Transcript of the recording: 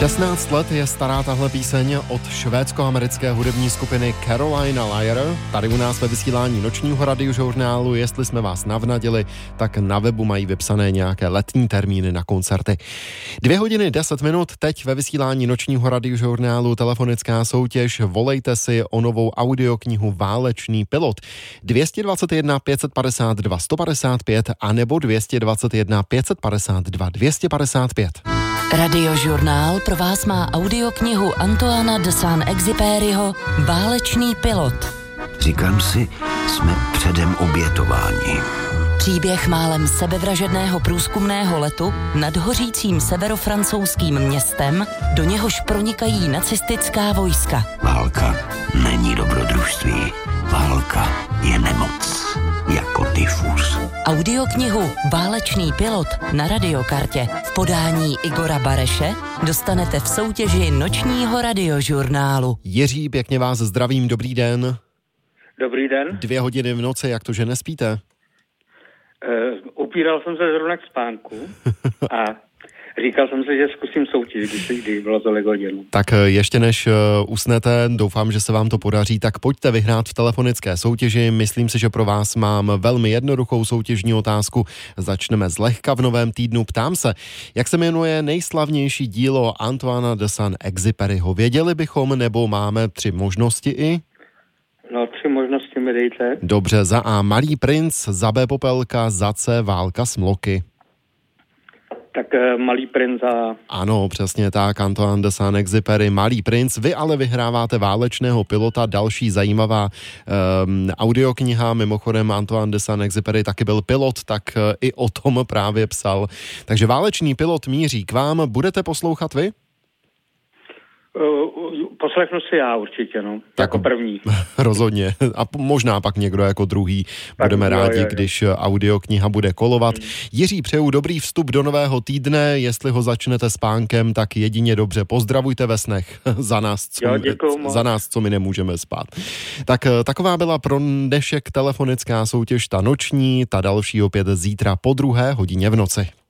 16 let je stará tahle píseň od švédsko-americké hudební skupiny Carolina Lyre. Tady u nás ve vysílání nočního radiožurnálu, jestli jsme vás navnadili, tak na webu mají vypsané nějaké letní termíny na koncerty. 2 hodiny 10 minut, teď ve vysílání nočního radiožurnálu telefonická soutěž. Volejte si o novou audioknihu Válečný pilot. 221 552 155 anebo 221 552 255. Radiožurnál pro vás má audioknihu Antoana de Saint-Exupéryho Válečný pilot. Říkám si, jsme předem obětováni. Příběh málem sebevražedného průzkumného letu nad hořícím severofrancouzským městem, do něhož pronikají nacistická vojska. Válka není dobrodružství. Válka je nemoc. Jako tyfus. Audioknihu Válečný pilot na radiokartě v podání Igora Bareše dostanete v soutěži nočního radiožurnálu. Jiří, pěkně vás zdravím, dobrý den. Dobrý den. 2 hodiny v noci, jak to, že nespíte? Upíral jsem se zrovna k spánku a říkal jsem si, že zkusím soutěž, když bylo tolik hodin. Tak ještě než usnete, doufám, že se vám to podaří, tak pojďte vyhrát v telefonické soutěži. Myslím si, že pro vás mám velmi jednoduchou soutěžní otázku. Začneme zlehka v novém týdnu. Ptám se, jak se jmenuje nejslavnější dílo Antoana de Saint-Exupéryho? Věděli bychom, nebo máme 3 možnosti i? No, 3 možnosti mi dejte. Dobře, za A Malý princ, za B Popelka, za C Válka Smloky. Tak Malý princ a... Ano, přesně tak, Antoine de Saint-Exupéry, Malý princ. Vy ale vyhráváte Válečného pilota, další zajímavá audiokniha. Mimochodem Antoine de Saint-Exupéry taky byl pilot, tak i o tom právě psal. Takže Válečný pilot míří k vám. Budete poslouchat vy? Poslechnu si já určitě, no. Jako první. Rozhodně. A možná pak někdo jako druhý. Budeme rádi, když audiokniha bude kolovat. Jiří, přeju dobrý vstup do nového týdne. Jestli ho začnete spánkem, tak jedině dobře. Pozdravujte ve snech za nás, co my nemůžeme spát. Tak taková byla pro dnešek telefonická soutěž, ta noční, ta další opět zítra po 2 hodině v noci.